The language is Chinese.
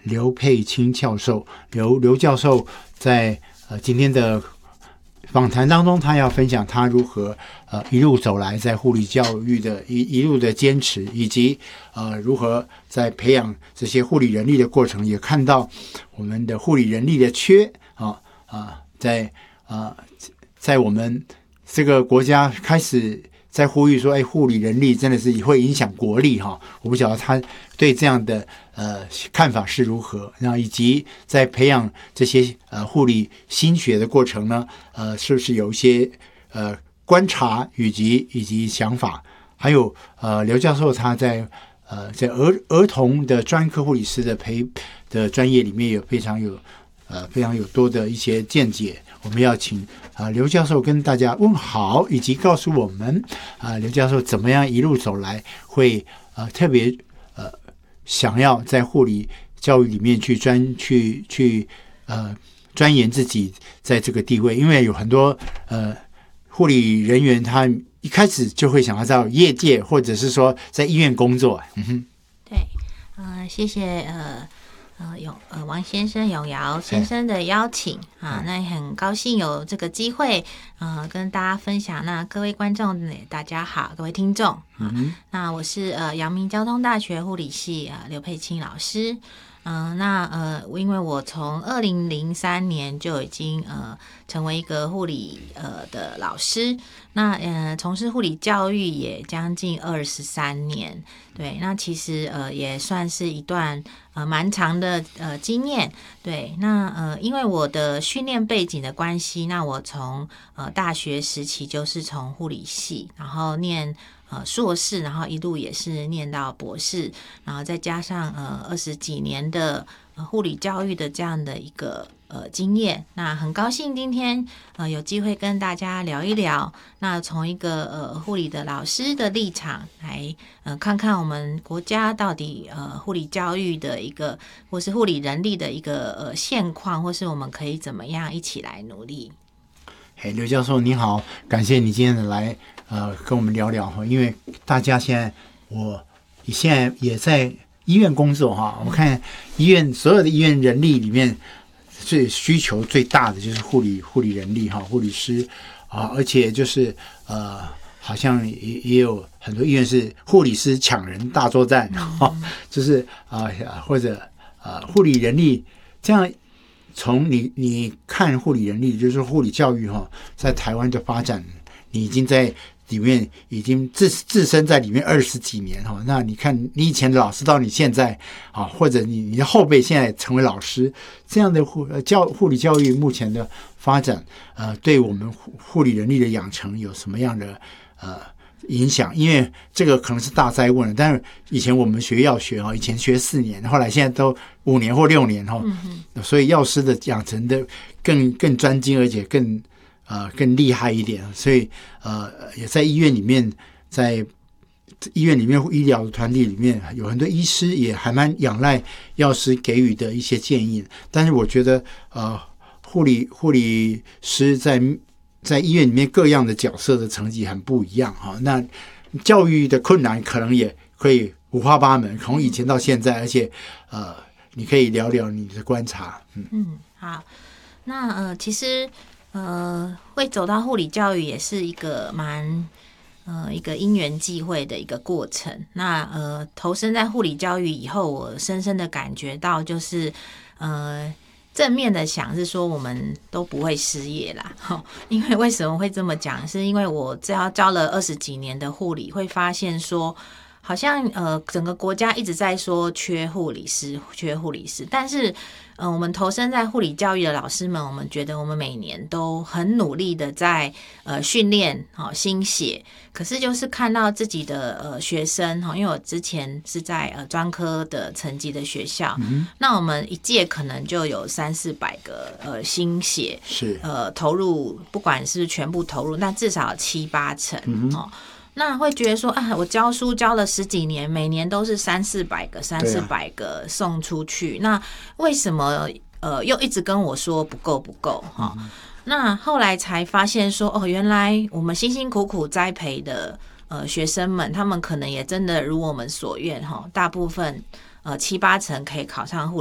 刘佩清教授。刘教授在今天的访谈当中，他要分享他如何一路走来在护理教育的一路的坚持，以及如何在培养这些护理人力的过程，也看到我们的护理人力的缺在我们这个国家开始在呼吁说，护理人力真的是会影响国力哈。我不晓得他对这样的看法是如何，然后以及在培养这些护理新学的过程呢，是不是有一些观察以及想法？还有刘教授他在儿童的专科护理师的专业里面有非常有多的一些见解。我们要请刘教授跟大家问好，以及告诉我们刘教授怎么样一路走来会特别想要在护理教育里面去钻研自己在这个地位，因为有很多护理人员他一开始就会想要在业界或者是说在医院工作。 对，谢谢王先生、永尧先生的邀请那也很高兴有这个机会跟大家分享。那各位观众大家好，各位听众那我是阳明交通大学护理系刘佩清老师。因为我从2003年就已经成为一个护理的老师，那从事护理教育也将近23年，对，那其实也算是一段蛮长的经验，对，那因为我的训练背景的关系，那我从大学时期就是从护理系，然后念硕士，然后一路也是念到博士，然后再加上20几年的护理教育的这样的一个经验。那很高兴今天有机会跟大家聊一聊，那从一个护理的老师的立场来看看我们国家到底护理教育的一个或是护理人力的一个现况，或是我们可以怎么样一起来努力。 刘教授你好，感谢你今天的来跟我们聊聊，因为大家我现在也在医院工作哈，我看所有的医院人力里面最需求最大的就是护理人力哈，护理师而且就是好像也有很多医院是护理师抢人大作战就是或者护理人力这样。从你看护理人力，就是护理教育在台湾的发展，你已经在里面已经置身在里面20几年那你看你以前的老师到你现在或者你的后辈现在成为老师，这样的护理教育目前的发展对我们护理人力的养成有什么样的影响？因为这个可能是大哉问了，但是以前我们学药学以前学4年，后来现在都5年或6年所以药师的养成的更专精，而且更厉害一点，所以也在医院里面，医疗团体里面有很多医师也还蛮仰赖药师给予的一些建议，但是我觉得护理师在医院里面各样的角色的成绩很不一样那教育的困难可能也可以五花八门，从以前到现在，而且你可以聊聊你的观察。 好，那其实会走到护理教育也是一个一个因缘际会的一个过程。那投身在护理教育以后，我深深的感觉到就是正面的想是说我们都不会失业啦因为为什么会这么讲，是因为我只要教了20几年的护理，会发现说好像整个国家一直在说缺护理师，但是我们投身在护理教育的老师们，我们觉得我们每年都很努力的在训练新血，可是就是看到自己的学生因为我之前是在专科的层级的学校，那我们一届可能就有300-400个新血是投入，不管是全部投入，那至少7-8成那会觉得说我教书教了10几年，每年都是300-400个送出去，那为什么又一直跟我说不够那后来才发现说原来我们辛辛苦苦栽培的学生们，他们可能也真的如我们所愿大部分7-8成可以考上护理